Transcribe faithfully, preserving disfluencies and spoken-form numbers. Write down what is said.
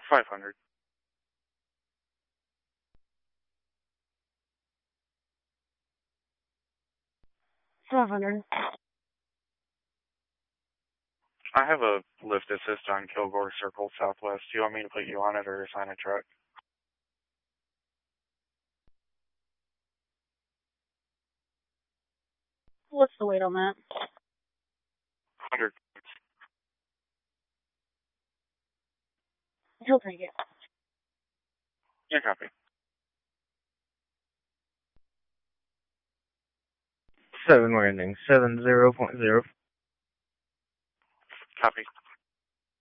five hundred. Seven hundred. I have a lift assist on Kilgore Circle Southwest. Do you want me to put you on it or assign a truck? What's the weight on that? one hundred. He'll take it. Yeah, copy. Seven landing, seven zero point zero. Copy.